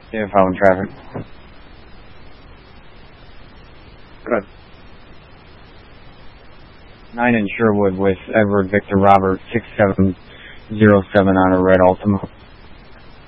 Yeah, following traffic. Good. 9 in Sherwood with Edward Victor Robert 6707 on a red Altima.